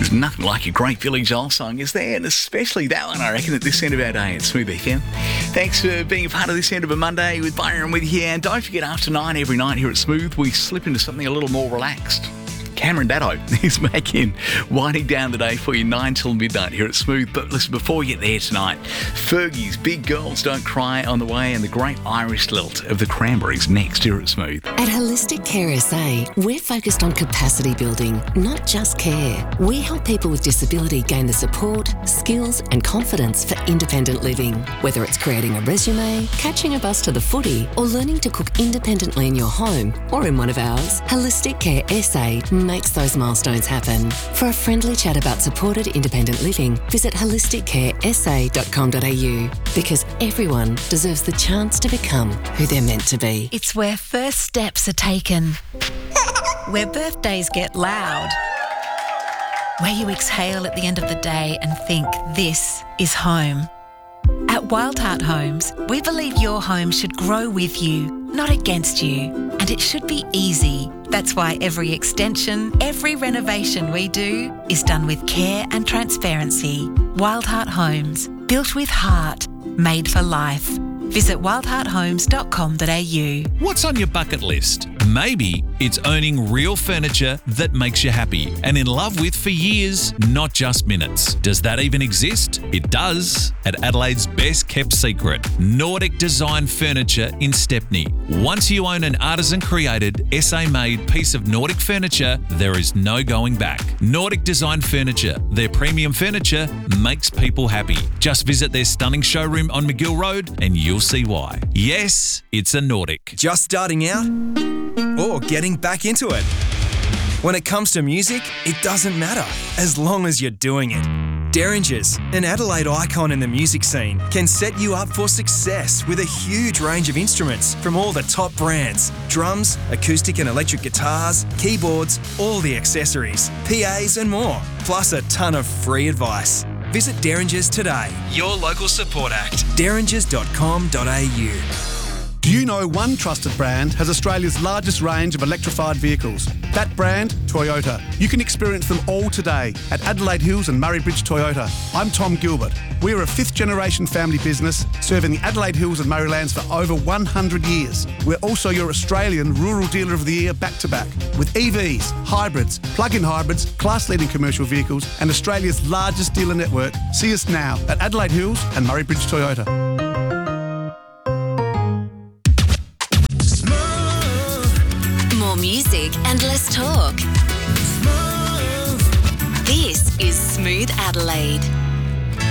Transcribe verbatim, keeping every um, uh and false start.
There's nothing like a great Billy Joel song, is there? And especially that one, I reckon, at this end of our day at Smooth F M. Thanks for being a part of this end of a Monday with Byron with you. And don't forget, after nine every night here at Smooth, we slip into something a little more relaxed. Cameron Daddo is back in, winding down the day for you, nine till midnight here at Smooth. But listen, before we get there tonight, Fergie's Big Girls Don't Cry on the way, and the great Irish lilt of the Cranberries next here at Smooth. At Holistic Care S A, we're focused on capacity building, not just care. We help people with disability gain the support, skills and confidence for independent living. Whether it's creating a resume, catching a bus to the footy, or learning to cook independently in your home or in one of ours, Holistic Care S A makes those milestones happen. For a friendly chat about supported independent living, visit holistic care s a dot com dot a u, because everyone deserves the chance to become who they're meant to be. It's where first steps are taken, where birthdays get loud, where you exhale at the end of the day and think, this is home. At Wild Heart Homes, we believe your home should grow with you, not against you, and it should be easy. That's why every extension, every renovation we do is done with care and transparency. Wild Heart Homes, built with heart, made for life. Visit wild heart homes dot com dot a u. What's on your bucket list? Maybe it's owning real furniture that makes you happy and in love with for years, not just minutes. Does that even exist? It does. At Adelaide's best kept secret, Nordic Design Furniture in Stepney. Once you own an artisan created, S A made piece of Nordic furniture, there is no going back. Nordic Design Furniture, their premium furniture makes people happy. Just visit their stunning showroom on McGill Road and you'll see why. Yes, it's a Nordic. Just starting out or getting back into it? When it comes to music, it doesn't matter as long as you're doing it. Derringers, an Adelaide icon in the music scene, can set you up for success with a huge range of instruments from all the top brands: drums, acoustic and electric guitars, keyboards, all the accessories, P As and more, plus a ton of free advice. Visit Derringers today, your local support act, derringers dot com dot a u. Do you know one trusted brand has Australia's largest range of electrified vehicles? That brand, Toyota. You can experience them all today at Adelaide Hills and Murray Bridge Toyota. I'm Tom Gilbert. We are a fifth generation family business serving the Adelaide Hills and Murraylands for over one hundred years. We're also your Australian Rural Dealer of the Year back to back with E Vs, hybrids, plug-in hybrids, class-leading commercial vehicles and Australia's largest dealer network. See us now at Adelaide Hills and Murray Bridge Toyota. Music and less talk. This is Smooth Adelaide.